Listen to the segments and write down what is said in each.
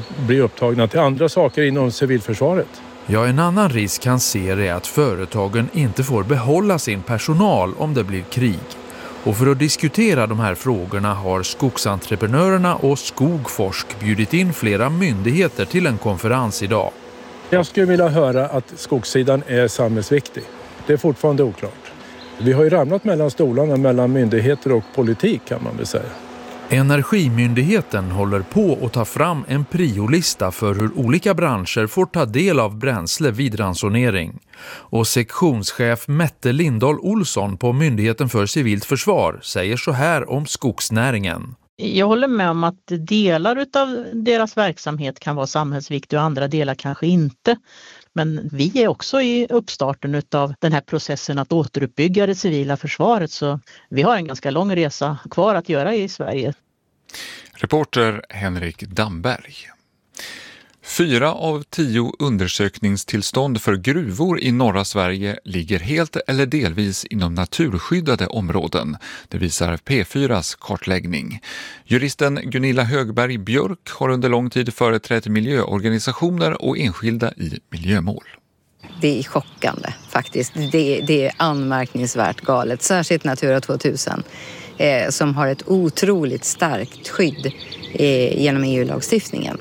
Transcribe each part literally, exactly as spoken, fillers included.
bli upptagna till andra saker inom civilförsvaret. Ja, en annan risk han ser är att företagen inte får behålla sin personal om det blir krig. Och för att diskutera de här frågorna har skogsentreprenörerna och Skogforsk bjudit in flera myndigheter till en konferens idag. Jag skulle vilja höra att skogssidan är samhällsviktig. Det är fortfarande oklart. Vi har ju ramlat mellan stolarna mellan myndigheter och politik, kan man väl säga. Energimyndigheten håller på att ta fram en priolista för hur olika branscher får ta del av bränsle vid ransonering. Och sektionschef Mette Lindahl Olsson på Myndigheten för civilt försvar säger så här om skogsnäringen. Jag håller med om att delar av deras verksamhet kan vara samhällsviktiga och andra delar kanske inte. Men vi är också i uppstarten av den här processen att återuppbygga det civila försvaret, så vi har en ganska lång resa kvar att göra i Sverige. Reporter Henrik Damberg. Fyra av tio undersökningstillstånd för gruvor i norra Sverige ligger helt eller delvis inom naturskyddade områden. Det visar P fyras kartläggning. Juristen Gunilla Högberg Björk har under lång tid företrätt miljöorganisationer och enskilda i miljömål. Det är chockande faktiskt. Det, det är anmärkningsvärt galet. Särskilt Natura tvåtusen eh, som har ett otroligt starkt skydd eh, genom E U-lagstiftningen.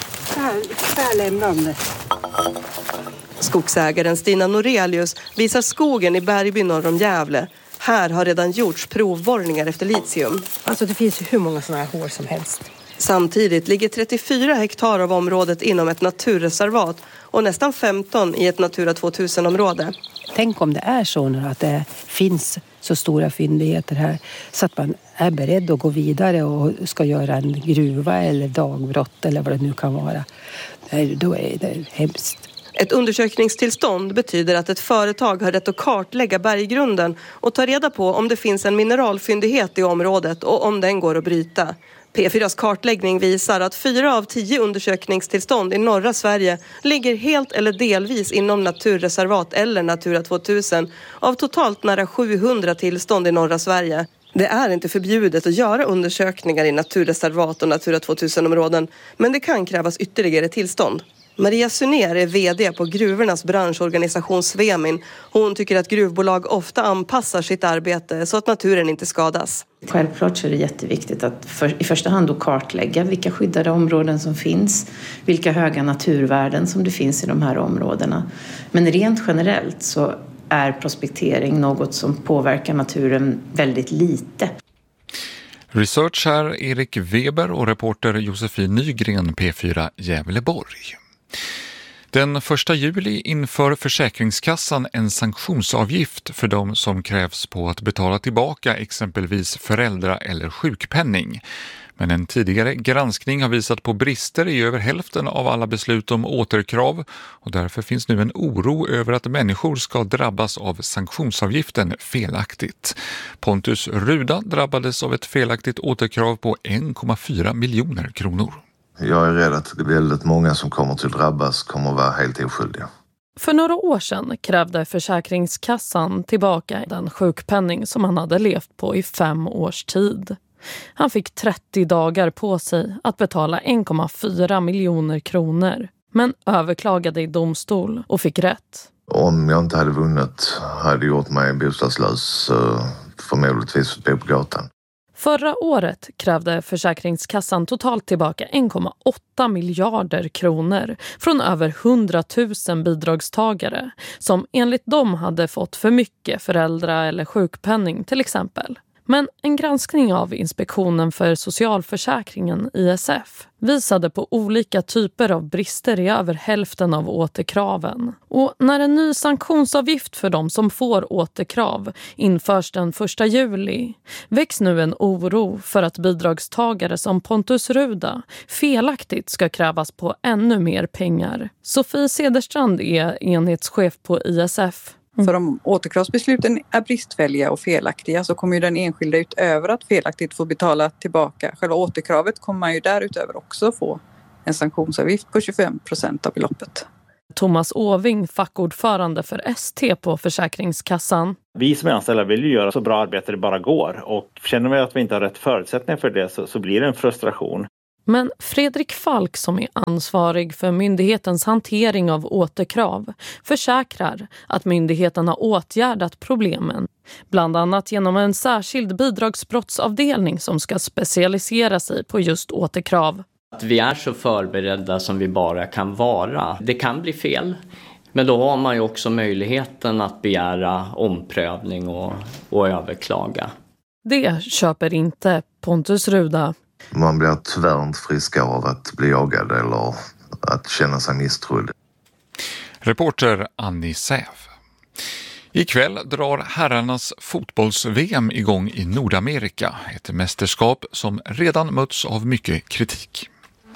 Skogsägaren Stina Norelius visar skogen i Bergby norr om Gävle. Här har redan gjorts provborrningar efter litium. Alltså det finns hur många sådana här hål som helst. Samtidigt ligger trettiofyra hektar av området inom ett naturreservat och nästan femton i ett Natura tvåtusen-område. Tänk om det är så nu att det finns så stora fyndigheter här så att man är beredd att gå vidare och ska göra en gruva eller dagbrott eller vad det nu kan vara. Då är det hemskt. Ett undersökningstillstånd betyder att ett företag har rätt att kartlägga berggrunden och ta reda på om det finns en mineralfyndighet i området och om den går att bryta. P fyras kartläggning visar att fyra av tio undersökningstillstånd i norra Sverige ligger helt eller delvis inom naturreservat eller Natura tvåtusen av totalt nära sjuhundra tillstånd i norra Sverige. Det är inte förbjudet att göra undersökningar i naturreservat och Natura tvåtusen-områden, men det kan krävas ytterligare tillstånd. Maria Sunér är vd på gruvornas branschorganisation Svemin. Hon tycker att gruvbolag ofta anpassar sitt arbete så att naturen inte skadas. Självklart så är det jätteviktigt att för, i första hand då kartlägga vilka skyddade områden som finns, vilka höga naturvärden som det finns i de här områdena. Men rent generellt så är prospektering något som påverkar naturen väldigt lite. Research här Erik Weber och reporter Josefin Nygren, P fyra Gävleborg. Den första juli inför Försäkringskassan en sanktionsavgift för de som krävs på att betala tillbaka exempelvis föräldra- eller sjukpenning. Men en tidigare granskning har visat på brister i över hälften av alla beslut om återkrav och därför finns nu en oro över att människor ska drabbas av sanktionsavgiften felaktigt. Pontus Ruda drabbades av ett felaktigt återkrav på en komma fyra miljoner kronor. Jag är rädd att väldigt många som kommer till drabbas kommer att vara helt oskyldiga. För några år sedan krävde Försäkringskassan tillbaka den sjukpenning som han hade levt på i fem års tid. Han fick trettio dagar på sig att betala en komma fyra miljoner kronor, men överklagade i domstol och fick rätt. Om jag inte hade vunnit hade gjort mig bostadslös, förmodligtvis bo på gatan. Förra året krävde Försäkringskassan totalt tillbaka en komma åtta miljarder kronor från över hundratusen bidragstagare som enligt dem hade fått för mycket föräldra- eller sjukpenning till exempel. Men en granskning av Inspektionen för socialförsäkringen I S F visade på olika typer av brister i över hälften av återkraven. Och när en ny sanktionsavgift för de som får återkrav införs den första juli väcks nu en oro för att bidragstagare som Pontus Ruda felaktigt ska krävas på ännu mer pengar. Sofie Cederstrand är enhetschef på I S F. För om återkravsbesluten är bristfälliga och felaktiga så kommer ju den enskilda utöver att felaktigt få betala tillbaka själva återkravet kommer man ju därutöver också få en sanktionsavgift på tjugofem procent av beloppet. Thomas Åving, fackordförande för S T på Försäkringskassan. Vi som är anställda vill ju göra så bra arbete det bara går och känner vi att vi inte har rätt förutsättningar för det så, så blir det en frustration. Men Fredrik Falk, som är ansvarig för myndighetens hantering av återkrav, försäkrar att myndigheten har åtgärdat problemen. Bland annat genom en särskild bidragsbrottsavdelning som ska specialisera sig på just återkrav. Att vi är så förberedda som vi bara kan vara. Det kan bli fel, men då har man ju också möjligheten att begära omprövning och, och överklaga. Det köper inte Pontus Ruda. Man blir tyvärr inte friskare av att bli jagad eller att känna sig misstrodd. Reporter Annie Säv. Ikväll drar herrarnas fotbolls-V M igång i Nordamerika. Ett mästerskap som redan möts av mycket kritik.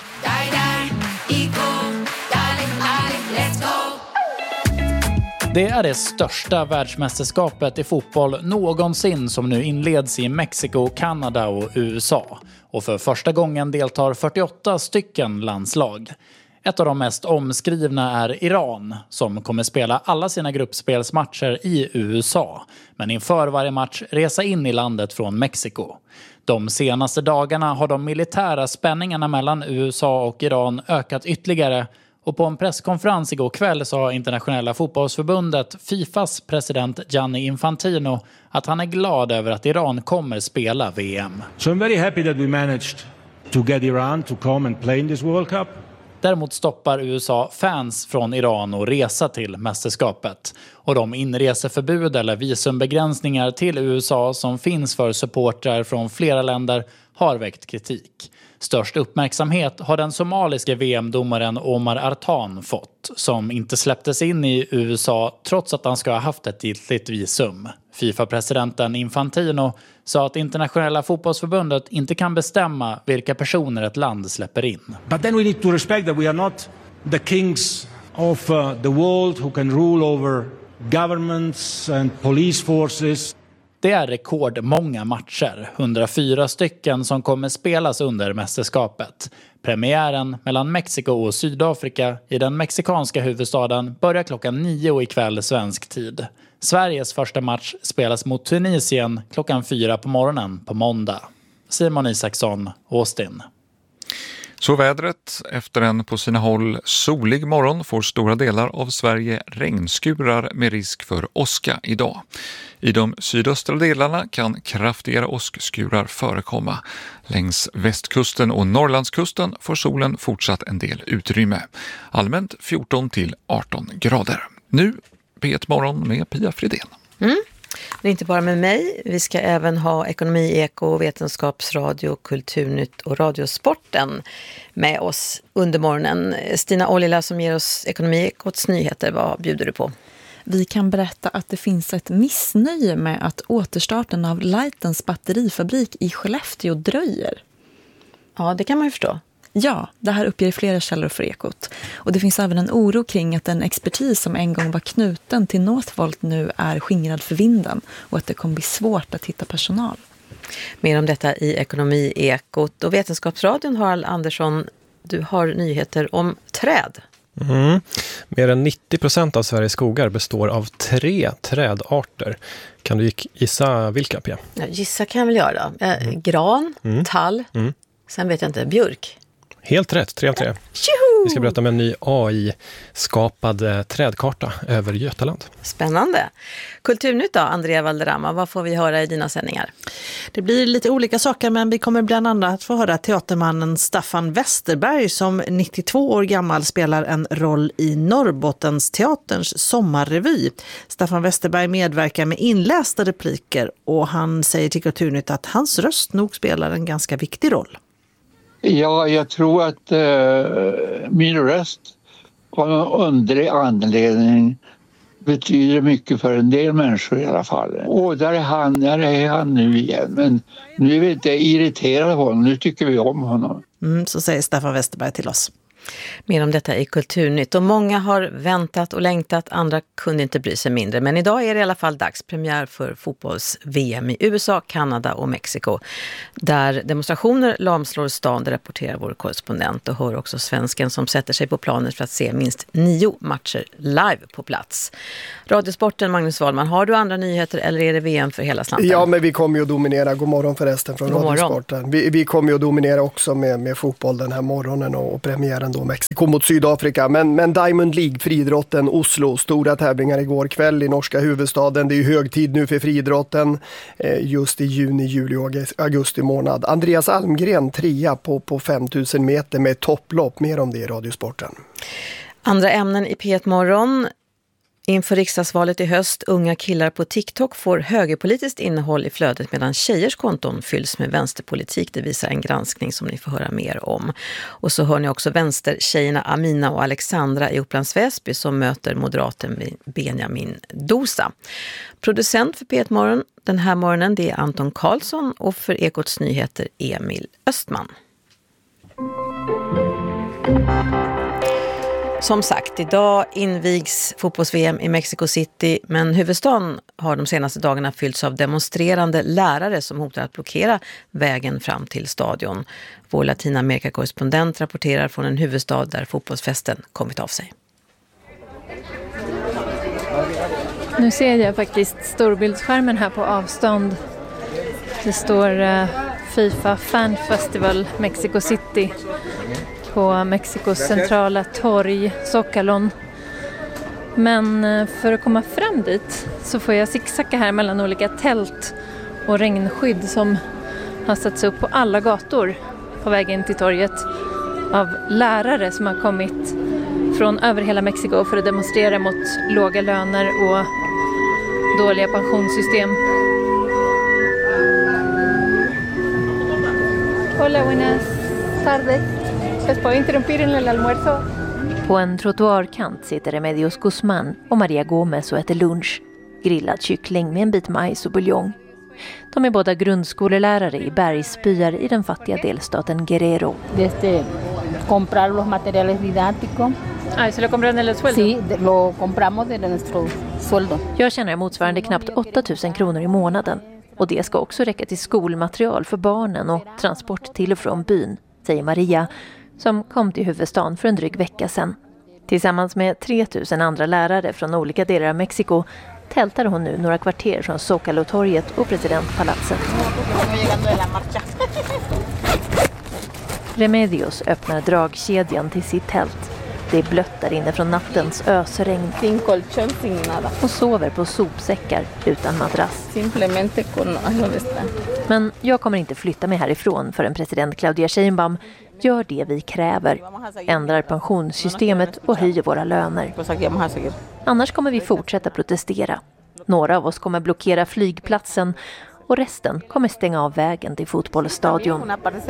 Det är det största världsmästerskapet i fotboll någonsin som nu inleds i Mexiko, Kanada och U S A. Och för första gången deltar fyrtioåtta stycken landslag. Ett av de mest omskrivna är Iran, som kommer spela alla sina gruppspelsmatcher i U S A. Men inför varje match resa in i landet från Mexiko. De senaste dagarna har de militära spänningarna mellan U S A och Iran ökat ytterligare. Och på en presskonferens igår kväll sa internationella fotbollsförbundet FIFAs president Gianni Infantino att han är glad över att Iran kommer spela V M. So I'm very happy that we managed to get Iran to come and play in this World Cup. Däremot stoppar U S A fans från Iran att resa till mästerskapet. Och de inreseförbud eller visumbegränsningar till U S A som finns för supportrar från flera länder har väckt kritik. Störst uppmärksamhet har den somaliska V M-domaren Omar Artan fått, som inte släpptes in i U S A trots att han ska ha haft ett giltigt visum. FIFA-presidenten Infantino sa att internationella fotbollsförbundet inte kan bestämma vilka personer ett land släpper in. But then we need to respect that we are not the kings of uh, the world who can rule over governments and police forces. Det är rekordmånga matcher, hundrafyra stycken som kommer spelas under mästerskapet. Premiären mellan Mexiko och Sydafrika i den mexikanska huvudstaden börjar klockan nio ikväll svensk tid. Sveriges första match spelas mot Tunisien klockan fyra på morgonen på måndag. Simon Isaksson, Austin. Så vädret, efter en på sina håll solig morgon får stora delar av Sverige regnskurar med risk för åska idag. I de sydöstra delarna kan kraftigare åskskurar förekomma. Längs västkusten och Norrlandskusten får solen fortsatt en del utrymme. Allmänt fjorton till arton grader. Nu P ett morgon med Pia Fridén. Mm. Det är inte bara med mig. Vi ska även ha ekonomi, eko, vetenskapsradio, kulturnytt och radiosporten med oss under morgonen. Stina Ollila som ger oss ekonomi, ekots nyheter. Vad bjuder du på? Vi kan berätta att det finns ett missnöje med att återstarten av Lightens batterifabrik i Skellefteå dröjer. Ja, det kan man ju förstå. Ja, det här uppger flera källor för Ekot. Och det finns även en oro kring att den expertis som en gång var knuten till Northvolt nu är skingrad för vinden och att det kommer bli svårt att hitta personal. Mer om detta i ekonomi, Ekot och vetenskapsradion. Harald Andersson, du har nyheter om träd. Mm. Mer än nittio procent av Sveriges skogar består av tre trädarter. Kan du gissa vilka, Pia? Ja, gissa kan jag väl göra. Eh, mm. Gran, mm. tall, mm. sen vet jag inte, björk. Helt rätt, tre av tre. Tjuhu! Vi ska berätta om en ny A I-skapad trädkarta över Götaland. Spännande. Kulturnytt då, Andrea Valderrama, vad får vi höra i dina sändningar? Det blir lite olika saker, men vi kommer bland annat få höra teatermannen Staffan Westerberg som nittiotvå år gammal spelar en roll i Norrbottens teaterns sommarrevy. Staffan Westerberg medverkar med inlästa repliker och han säger till Kulturnytt att hans röst nog spelar en ganska viktig roll. Ja, jag tror att uh, min röst av någon underlig anledning betyder mycket för en del människor i alla fall. Och där är han, där är han nu igen. Men nu är vi inte irriterade på honom, nu tycker vi om honom. Mm, så säger Staffan Westerberg till oss. Mer om detta i Kulturnytt. Och många har väntat och längtat, andra kunde inte bry sig mindre. Men idag är det i alla fall dags premiär för fotbolls-V M i U S A, Kanada och Mexiko. Där demonstrationer lamslår stan, det rapporterar vår korrespondent, och hör också svensken som sätter sig på planet för att se minst nio matcher live på plats. Radiosporten, Magnus Wahlman, har du andra nyheter eller är det V M för hela slanten? Ja, men vi kommer ju att dominera. God morgon förresten från Radiosporten. Vi, vi kommer ju att dominera också med, med fotboll den här morgonen och, och premiären då Mexiko mot Sydafrika. Men, men Diamond League, friidrotten Oslo, stora tävlingar igår kväll i norska huvudstaden. Det är ju högtid nu för friidrotten eh, just i juni, juli och augusti månad. Andreas Almgren trea på, på fem tusen meter med topplopp. Mer om det i Radiosporten. Andra ämnen i P ett Morgon. Inför riksdagsvalet i höst, unga killar på TikTok får högerpolitiskt innehåll i flödet medan tjejers konton fylls med vänsterpolitik. Det visar en granskning som ni får höra mer om. Och så hör ni också vänstertjejerna Amina och Alexandra i Upplands Väsby som möter moderaten Benjamin Dosa. Producent för P ett Morgon den här morgonen, det är Anton Karlsson, och för Ekots nyheter Emil Östman. Som sagt, idag invigs fotbolls-V M i Mexico City, men huvudstaden har de senaste dagarna fyllts av demonstrerande lärare som hotar att blockera vägen fram till stadion. Vår Latinamerika-korrespondent rapporterar från en huvudstad där fotbollsfesten kommit av sig. Nu ser jag faktiskt storbildsskärmen här på avstånd. Det står uh, FIFA Fan Festival Mexico City på Mexikos centrala torg, Zócalon. Men för att komma fram dit så får jag zigzacka här mellan olika tält och regnskydd som har satts upp på alla gator på vägen till torget av lärare som har kommit från över hela Mexiko för att demonstrera mot låga löner och dåliga pensionssystem. Hola, buenas tardes. På en trottoarkant sitter Remedios Guzmán och Maria Gómez och äter lunch. Grillad kyckling med en bit majs och buljong. De är båda grundskolelärare i bergsbyar i den fattiga delstaten Guerrero. Desde comprar los materiales didácticos. Ah, ¿se lo compran en el sueldo? Sí, lo compramos de nuestro sueldo. Jag tjänar motsvarande knappt åtta tusen kronor i månaden. Och det ska också räcka till skolmaterial för barnen och transport till och från byn, säger Maria, som kom till huvudstaden för en dryg vecka sedan. Tillsammans med tre tusen andra lärare från olika delar av Mexiko tältar hon nu några kvarter från Zócalotorget och presidentpalatset. Remedios öppnar dragkedjan till sitt tält. Det är blött där inne från nattens ösregn. Och sover på sopsäckar utan madrass. Men jag kommer inte flytta mig härifrån förrän president Claudia Sheinbaum gör det vi kräver, ändrar pensionssystemet och höjer våra löner. Annars kommer vi fortsätta protestera. Några av oss kommer blockera flygplatsen och resten kommer stänga av vägen till fotbollsstadion.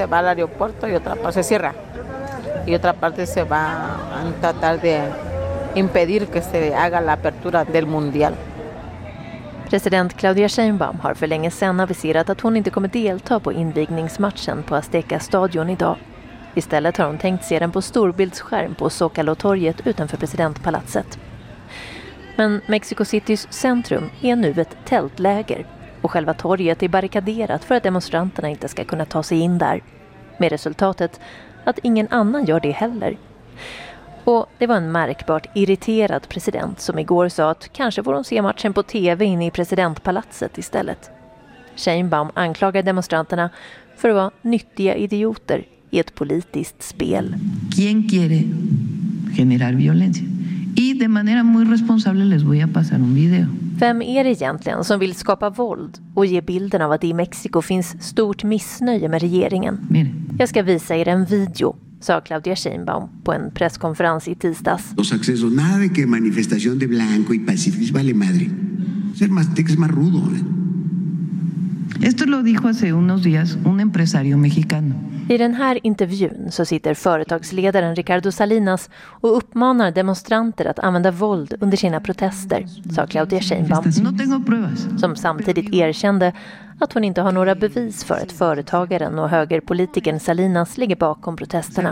Y otra parte se va a tratar de impedir que se haga la apertura del mundial. President Claudia Sheinbaum har för länge sedan aviserat att hon inte kommer delta på invigningsmatchen på Azteca-stadion idag. Istället har hon tänkt se den på storbildsskärm på Zócalotorget utanför presidentpalatset. Men Mexico Citys centrum är nu ett tältläger och själva torget är barrikaderat för att demonstranterna inte ska kunna ta sig in där. Med resultatet att ingen annan gör det heller. Och det var en märkbart irriterad president som igår sa att kanske får hon se matchen på tv inne i presidentpalatset istället. Sheinbaum anklagar demonstranterna för att vara nyttiga idioter i ett politiskt spel. ¿Quién quiere generar violencia? Y de manera muy responsable les voy a pasar un video. Vem är det egentligen som vill skapa våld och ge bilden av att det i Mexiko finns stort missnöje med regeringen? Mire. Jag ska visa er en video, sa Claudia Sheinbaum på en presskonferens i tisdags. Los accesos, nada de que manifestación de blanco y pacifismo vale madre. Ser más, es más rudo. ¿eh? Esto lo dijo hace unos días un empresario mexicano. I den här intervjun så sitter företagsledaren Ricardo Salinas och uppmanar demonstranter att använda våld under sina protester, sa Claudia Sheinbaum, som samtidigt erkände att hon inte har några bevis för att företagaren och högerpolitikern Salinas ligger bakom protesterna.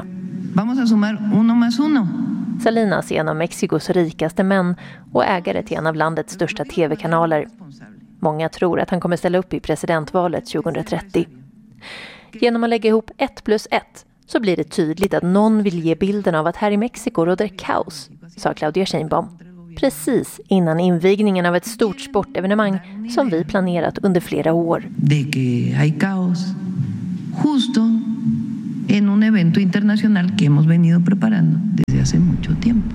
Vamos a sumar uno más uno. Salinas är en av Mexikos rikaste män och ägare till en av landets största tv-kanaler. Många tror att han kommer ställa upp i presidentvalet tjugohundratrettio. Genom att lägga ihop ett plus ett så blir det tydligt att någon vill ge bilden av att här i Mexiko råder kaos, sa Claudia Sheinbaum. Precis innan invigningen av ett stort sportevenemang som vi planerat under flera år. De que hay caos justo en un evento internacional que hemos venido preparando desde hace mucho tiempo.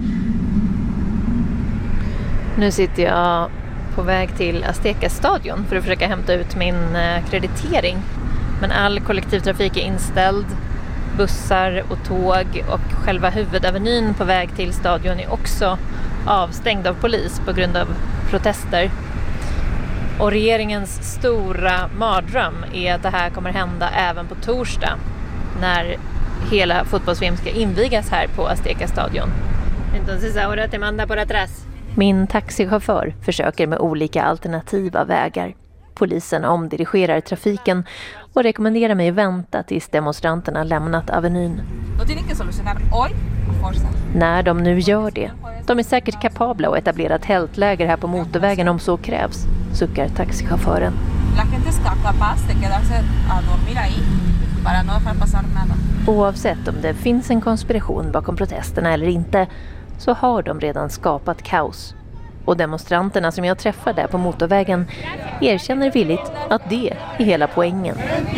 Nu sitter jag på väg till Azteca-stadion för att försöka hämta ut min kreditering. Men all kollektivtrafik är inställd. Bussar och tåg och själva huvudavenyn på väg till stadion är också avstängd av polis på grund av protester. Och regeringens stora mardröm är att det här kommer hända även på torsdag när hela fotbolls-V M ska invigas här på Azteca-stadion. Entonces ahora te manda por atrás. Min taxichaufför försöker med olika alternativa vägar. Polisen omdirigerar trafiken och rekommenderar mig att vänta tills demonstranterna lämnat avenyn. När de nu gör det, de är säkert kapabla att etablera tältläger här på motorvägen om så krävs, suckar taxichauffören. Oavsett om det finns en konspiration bakom protesterna eller inte så har de redan skapat kaos. Och demonstranterna som jag träffar där på motorvägen erkänner villigt att det är hela poängen.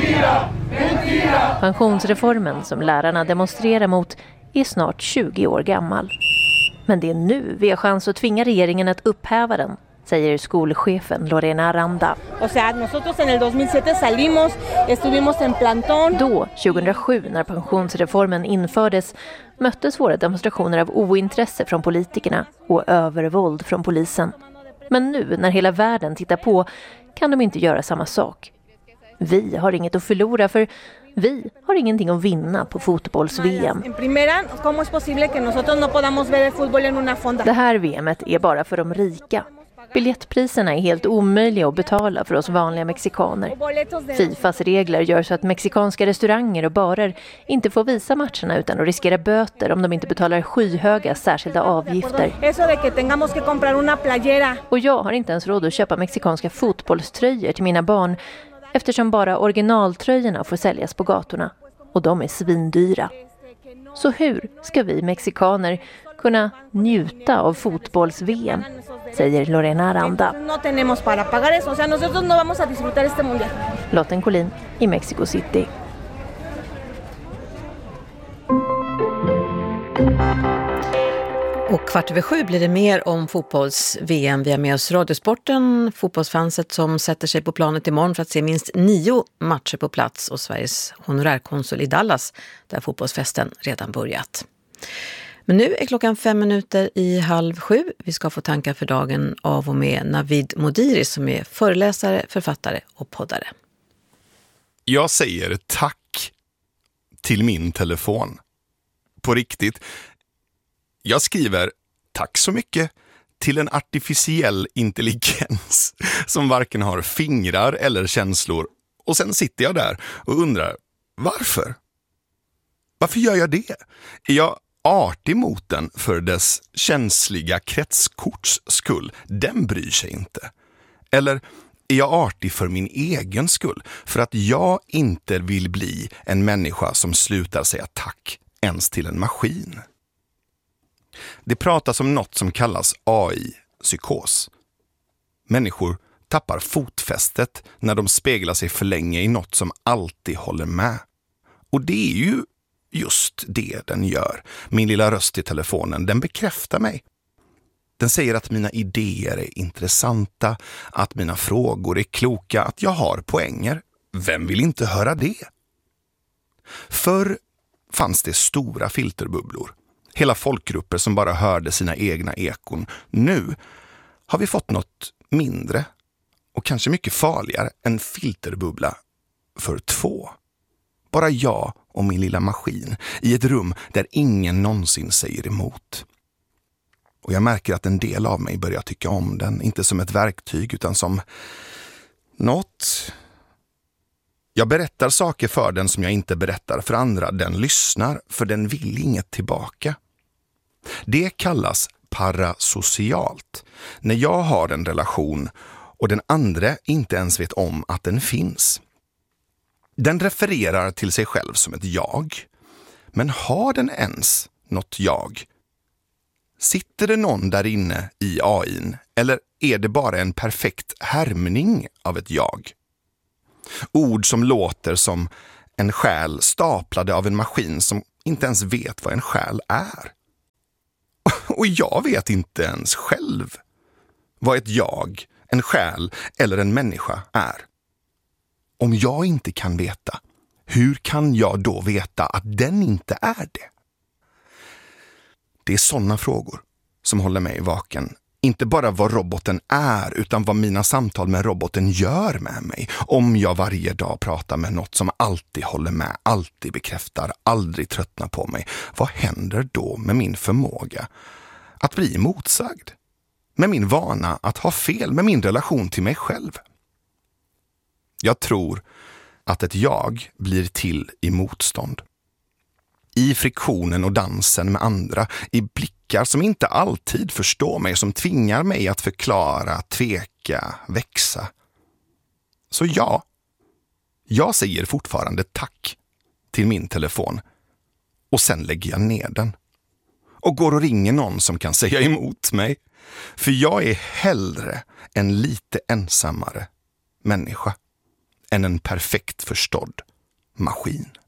Pensionsreformen som lärarna demonstrerar mot är snart tjugo år gammal. Men det är nu vi har chans att tvinga regeringen att upphäva den, säger skolchefen Lorena Aranda. O sea, nosotros en el dos mil siete salimos, estuvimos en plantón. Då, tjugohundrasju, när pensionsreformen infördes, möttes våra demonstrationer av ointresse från politikerna och övervåld från polisen. Men nu, när hela världen tittar på, kan de inte göra samma sak. Vi har inget att förlora för vi har ingenting att vinna på fotbolls-V M. Det här V M:et är bara för de rika. Biljettpriserna är helt omöjliga att betala för oss vanliga mexikaner. Fifas regler gör så att mexikanska restauranger och barer inte får visa matcherna utan att riskera böter om de inte betalar skyhöga särskilda avgifter. Och jag har inte ens råd att köpa mexikanska fotbollströjor till mina barn eftersom bara originaltröjorna får säljas på gatorna och de är svindyra. Så hur ska vi mexikaner kunna njuta av fotbolls-V M, säger Lorena Aranda. Lotten Collin i Mexico City. Och kvart över sju blir det mer om fotbolls-V M. Vi har med oss Radiosporten, fotbollsfanset som sätter sig på planet imorgon för att se minst nio matcher på plats och Sveriges honorärkonsul i Dallas där fotbollsfesten redan börjat. Men nu är klockan fem minuter i halv sju. Vi ska få tankar för dagen av och med Navid Modiri som är föreläsare, författare och poddare. Jag säger tack till min telefon. På riktigt. Jag skriver tack så mycket till en artificiell intelligens som varken har fingrar eller känslor. Och sen sitter jag där och undrar, varför? Varför gör jag det? Är jag artig mot den för dess känsliga kretskorts skull? Den bryr sig inte. Eller är jag artig för min egen skull? För att jag inte vill bli en människa som slutar säga tack ens till en maskin. Det pratas om något som kallas A I-psykos. Människor tappar fotfästet när de speglar sig för länge i något som alltid håller med. Och det är ju just det den gör. Min lilla röst i telefonen, den bekräftar mig. Den säger att mina idéer är intressanta, att mina frågor är kloka, att jag har poänger. Vem vill inte höra det? Förr fanns det stora filterbubblor. Hela folkgrupper som bara hörde sina egna ekon. Nu har vi fått något mindre och kanske mycket farligare, en filterbubbla för två. Bara jag och min lilla maskin i ett rum där ingen någonsin säger emot. Och jag märker att en del av mig börjar tycka om den, inte som ett verktyg utan som något Jag berättar saker för den som jag inte berättar för andra. Den lyssnar, för den vill inget tillbaka. Det kallas parasocialt. När jag har en relation och den andra inte ens vet om att den finns. Den refererar till sig själv som ett jag. Men har den ens något jag? Sitter det någon där inne i A I:n, eller är det bara en perfekt härmning av ett jag? Ord som låter som en själ staplade av en maskin som inte ens vet vad en själ är. Och jag vet inte ens själv vad ett jag, en själ eller en människa är. Om jag inte kan veta, hur kan jag då veta att den inte är det? Det är sådana frågor som håller mig vaken. Inte bara vad roboten är, utan vad mina samtal med roboten gör med mig. Om jag varje dag pratar med något som alltid håller med, alltid bekräftar, aldrig tröttnar på mig. Vad händer då med min förmåga att bli motsagd? Med min vana att ha fel, med min relation till mig själv? Jag tror att ett jag blir till i motstånd. I friktionen och dansen med andra, i blickar som inte alltid förstår mig, som tvingar mig att förklara, tveka, växa. Så ja, jag säger fortfarande tack till min telefon och sen lägger jag ner den. Och går och ringer någon som kan säga emot mig. För jag är hellre en lite ensammare människa än en perfekt förstådd maskin.